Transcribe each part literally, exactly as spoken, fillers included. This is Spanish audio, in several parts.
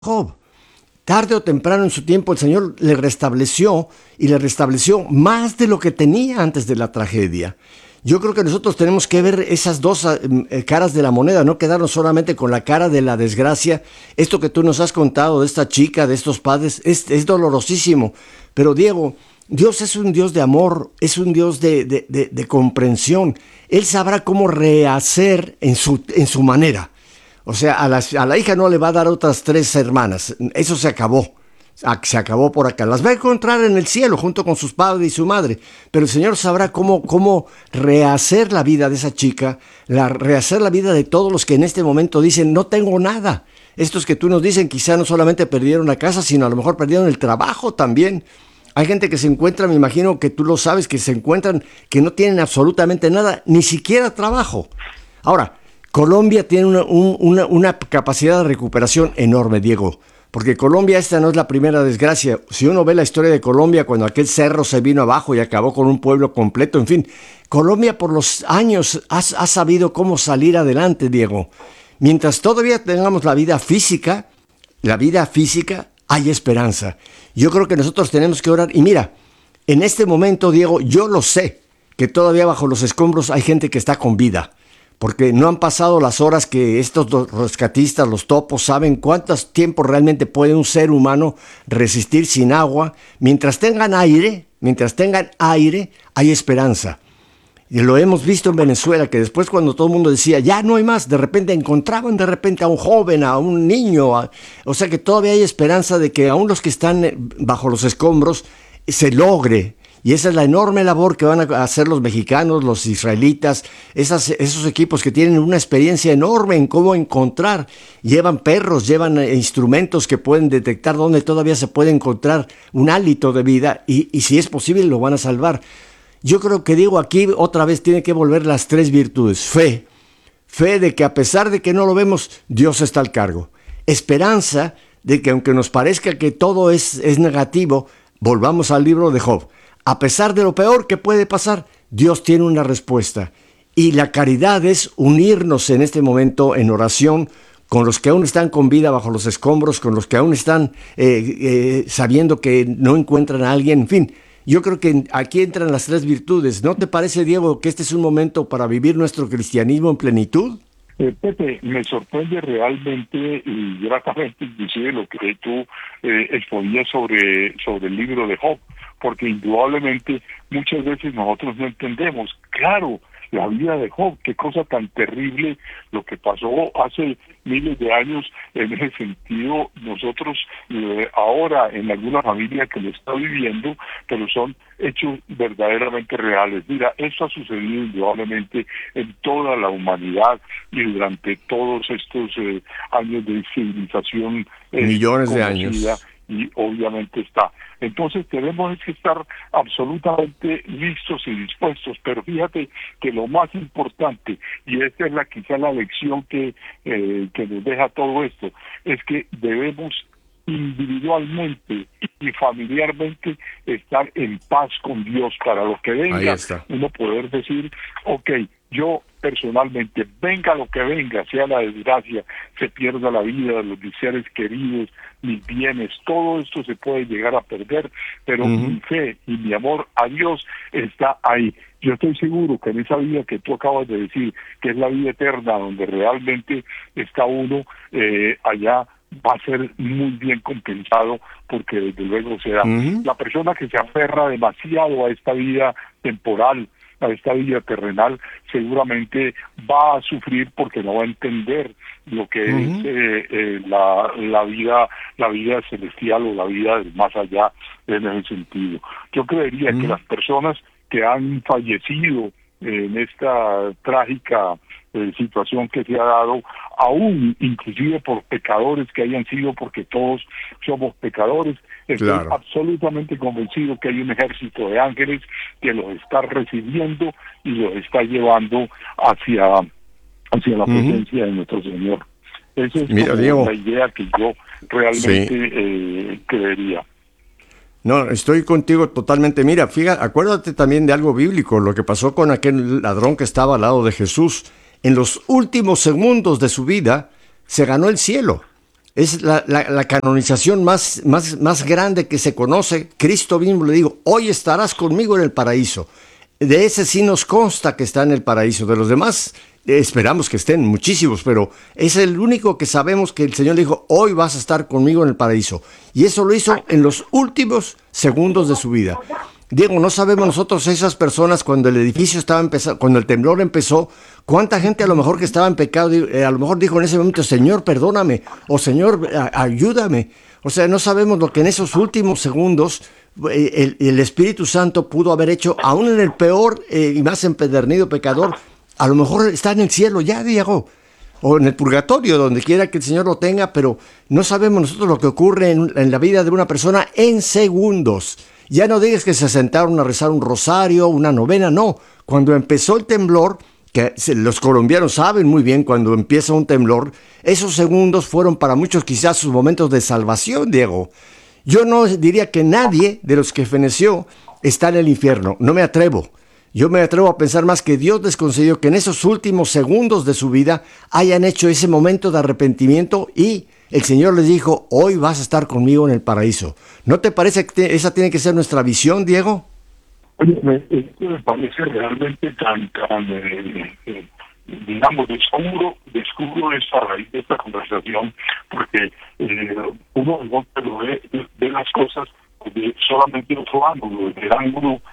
Job. Tarde o temprano en su tiempo el Señor le restableció y le restableció más de lo que tenía antes de la tragedia. Yo creo que nosotros tenemos que ver esas dos eh, caras de la moneda, no quedarnos solamente con la cara de la desgracia. Esto que tú nos has contado de esta chica, de estos padres, es, es dolorosísimo. Pero Diego, Dios es un Dios de amor, es un Dios de, de, de, de comprensión. Él sabrá cómo rehacer en su, en su manera. O sea, a la, a la hija no le va a dar otras tres hermanas. Eso se acabó. Se acabó por acá. Las va a encontrar en el cielo junto con sus padres y su madre. Pero el Señor sabrá cómo, cómo rehacer la vida de esa chica, la, rehacer la vida de todos los que en este momento dicen, no tengo nada. Estos que tú nos dicen quizá no solamente perdieron la casa, sino a lo mejor perdieron el trabajo también. Hay gente que se encuentra, me imagino que tú lo sabes, que se encuentran que no tienen absolutamente nada, ni siquiera trabajo. Ahora, Colombia tiene una, un, una, una capacidad de recuperación enorme, Diego, porque Colombia esta no es la primera desgracia. Si uno ve la historia de Colombia, cuando aquel cerro se vino abajo y acabó con un pueblo completo, en fin, Colombia por los años ha, ha sabido cómo salir adelante, Diego. Mientras todavía tengamos la vida física, la vida física, hay esperanza. Yo creo que nosotros tenemos que orar. Y mira, en este momento, Diego, yo lo sé, que todavía bajo los escombros hay gente que está con vida. Porque no han pasado las horas que estos rescatistas, los topos, saben cuántos tiempos realmente puede un ser humano resistir sin agua. Mientras tengan aire, mientras tengan aire, hay esperanza. Y lo hemos visto en Venezuela, que después cuando todo el mundo decía, ya no hay más, de repente encontraban de repente a un joven, a un niño. A, o sea que todavía hay esperanza de que aún los que están bajo los escombros se logre. Y esa es la enorme labor que van a hacer los mexicanos, los israelitas, esas, esos equipos que tienen una experiencia enorme en cómo encontrar. Llevan perros, llevan instrumentos que pueden detectar dónde todavía se puede encontrar un hálito de vida y, y si es posible lo van a salvar. Yo creo que digo aquí otra vez tiene que volver las tres virtudes. Fe, fe de que a pesar de que no lo vemos, Dios está al cargo. Esperanza de que aunque nos parezca que todo es, es negativo, volvamos al libro de Job. A pesar de lo peor que puede pasar, Dios tiene una respuesta. Y la caridad es unirnos en este momento en oración con los que aún están con vida bajo los escombros, con los que aún están eh, eh, sabiendo que no encuentran a alguien. En fin, yo creo que aquí entran las tres virtudes. ¿No te parece, Diego, que este es un momento para vivir nuestro cristianismo en plenitud? Eh, Pepe, me sorprende realmente y gratamente inclusive lo que tú eh, exponías sobre, sobre el libro de Job, porque indudablemente muchas veces nosotros no entendemos, claro, la vida de Job, qué cosa tan terrible lo que pasó hace miles de años. En ese sentido, nosotros eh, ahora en alguna familia que lo está viviendo, pero son hechos verdaderamente reales. Mira, esto ha sucedido indudablemente en toda la humanidad y durante todos estos eh, años de civilización eh, millones de años. Y obviamente está. Entonces tenemos que estar absolutamente listos y dispuestos, pero fíjate que lo más importante, y esta es la quizá la lección que, eh, que nos deja todo esto, es que debemos individualmente y familiarmente estar en paz con Dios para lo que venga, uno poder decir, ok, yo personalmente, venga lo que venga, sea la desgracia, se pierda la vida de los mis seres queridos, mis bienes, todo esto se puede llegar a perder, pero uh-huh. mi fe y mi amor a Dios está ahí. Yo estoy seguro que en esa vida que tú acabas de decir, que es la vida eterna, donde realmente está uno eh, allá, va a ser muy bien compensado, porque desde luego será uh-huh. la persona que se aferra demasiado a esta vida temporal, a esta vida terrenal, seguramente va a sufrir porque no va a entender lo que uh-huh. es eh, eh, la, la vida la vida celestial o la vida del más allá en ese sentido. Yo creería uh-huh. que las personas que han fallecido en esta trágica eh, situación que se ha dado, aún inclusive por pecadores que hayan sido, porque todos somos pecadores, estoy claro. absolutamente convencido que hay un ejército de ángeles que los está recibiendo y los está llevando hacia, hacia la presencia uh-huh. de nuestro Señor. Esa es Mira, Diego, la idea que yo realmente sí. eh, creería. No, estoy contigo totalmente. Mira, fíjate, acuérdate también de algo bíblico, lo que pasó con aquel ladrón que estaba al lado de Jesús. En los últimos segundos de su vida, se ganó el cielo. Es la, la, la canonización más, más, más grande que se conoce. Cristo mismo le dijo, hoy estarás conmigo en el paraíso. De ese sí nos consta que está en el paraíso. De los demás eh, esperamos que estén muchísimos, pero es el único que sabemos que el Señor le dijo, hoy vas a estar conmigo en el paraíso. Y eso lo hizo en los últimos segundos de su vida. Diego, no sabemos nosotros esas personas cuando el edificio estaba empezando, cuando el temblor empezó, cuánta gente a lo mejor que estaba en pecado, eh, a lo mejor dijo en ese momento, Señor, perdóname, o Señor, a, ayúdame. O sea, no sabemos lo que en esos últimos segundos eh, el, el Espíritu Santo pudo haber hecho, aún en el peor eh, y más empedernido pecador, a lo mejor está en el cielo ya, Diego, o en el purgatorio, donde quiera que el Señor lo tenga, pero no sabemos nosotros lo que ocurre en, en la vida de una persona en segundos. Ya no digas que se sentaron a rezar un rosario, una novena, no. Cuando empezó el temblor, que los colombianos saben muy bien cuando empieza un temblor, esos segundos fueron para muchos quizás sus momentos de salvación, Diego. Yo no diría que nadie de los que feneció está en el infierno, no me atrevo. Yo me atrevo a pensar más que Dios les concedió que en esos últimos segundos de su vida hayan hecho ese momento de arrepentimiento y el Señor les dijo, hoy vas a estar conmigo en el paraíso. ¿No te parece que te, esa tiene que ser nuestra visión, Diego? Oye, me, esto me parece realmente tan, tan eh, eh, digamos, descubro, descubro esta raíz de esta conversación, porque eh, uno de golpe lo ve, ve las cosas de solamente otro ángulo, del ángulo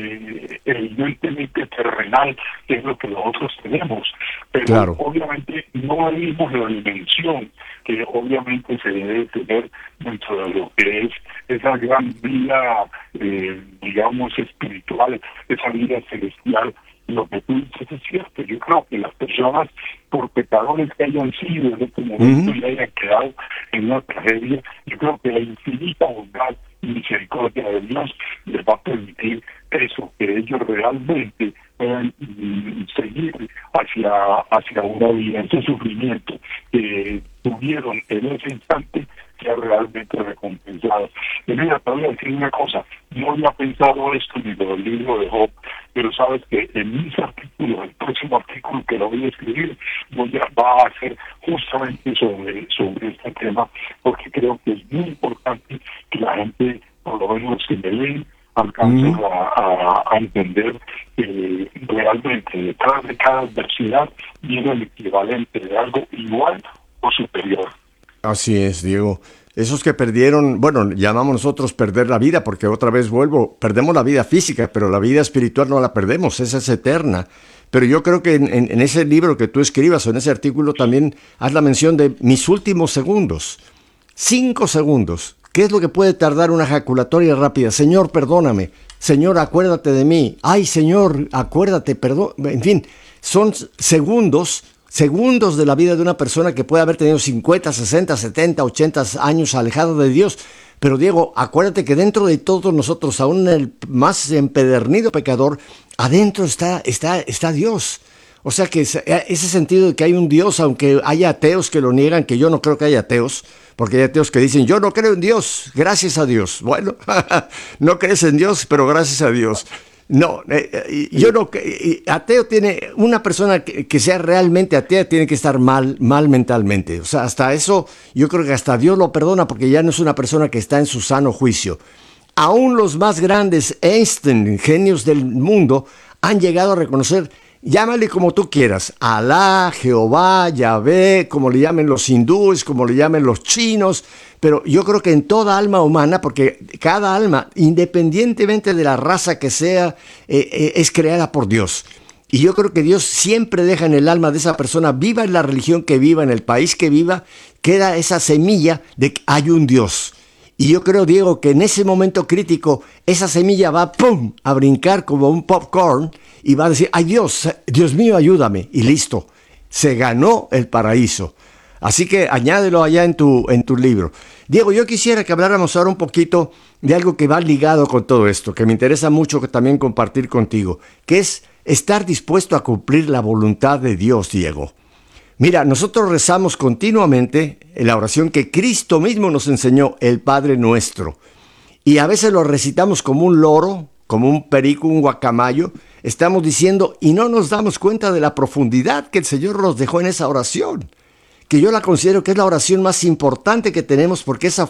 eh, evidentemente terrenal, que es lo que nosotros tenemos, pero claro. Obviamente no vimos la dimensión que obviamente se debe tener dentro de lo que es esa gran vida, eh, digamos, espiritual, esa vida celestial. Lo que tú dices es cierto. Yo creo que las personas, por pecadores que hayan sido en este momento, uh-huh. y hayan quedado en una tragedia, yo creo que la infinita bondad y misericordia de Dios les va a permitir eso, que ellos realmente puedan mm, seguir hacia, hacia una vida, ese sufrimiento que tuvieron en ese instante, sea realmente recompensado. Y mira, te voy a decir una cosa, no había pensado esto ni del libro de Job, pero sabes que en mis artículos, el próximo artículo que lo voy a escribir, voy a, va a ser justamente sobre, sobre este tema, porque creo que es muy importante que la gente, por lo menos los que me leen, alcancen mm. a, a, a entender que realmente detrás de cada adversidad viene el equivalente de algo igual o superior. Así es, Diego. Esos que perdieron, bueno, llamamos nosotros perder la vida, porque otra vez vuelvo, perdemos la vida física, pero la vida espiritual no la perdemos, esa es eterna. Pero yo creo que en, en, en ese libro que tú escribas o en ese artículo también haz la mención de mis últimos segundos. Cinco segundos. ¿Qué es lo que puede tardar una ejaculatoria rápida? Señor, perdóname. Señor, acuérdate de mí. Ay, Señor, acuérdate, perdón. En fin, son segundos, segundos de la vida de una persona que puede haber tenido cincuenta, sesenta, setenta, ochenta años alejado de Dios. Pero Diego, acuérdate que dentro de todos nosotros, aún el más empedernido pecador, adentro está, está, está Dios. O sea que ese sentido de que hay un Dios, aunque haya ateos que lo niegan, que yo no creo que haya ateos, porque hay ateos que dicen, yo no creo en Dios, gracias a Dios. Bueno, no crees en Dios, pero gracias a Dios. No, eh, yo no, ateo tiene, una persona que, que sea realmente atea tiene que estar mal, mal mentalmente. O sea, hasta eso yo creo que hasta Dios lo perdona porque ya no es una persona que está en su sano juicio. Aún los más grandes Einstein, genios del mundo, han llegado a reconocer, llámale como tú quieras, Alá, Jehová, Yahvé, como le llamen los hindúes, como le llamen los chinos, pero yo creo que en toda alma humana, porque cada alma, independientemente de la raza que sea, eh, eh, es creada por Dios. Y yo creo que Dios siempre deja en el alma de esa persona, viva en la religión que viva, en el país que viva, queda esa semilla de que hay un Dios. Y yo creo, Diego, que en ese momento crítico, esa semilla va ¡pum! A brincar como un popcorn y va a decir, ¡ay Dios, Dios mío, ayúdame! Y listo, se ganó el paraíso. Así que añádelo allá en tu, en tu libro. Diego, yo quisiera que habláramos ahora un poquito de algo que va ligado con todo esto, que me interesa mucho que también compartir contigo, que es estar dispuesto a cumplir la voluntad de Dios, Diego. Mira, nosotros rezamos continuamente en la oración que Cristo mismo nos enseñó, el Padre Nuestro. Y a veces lo recitamos como un loro, como un perico, un guacamayo. Estamos diciendo y no nos damos cuenta de la profundidad que el Señor nos dejó en esa oración. que yo la considero que es la oración más importante que tenemos, porque esa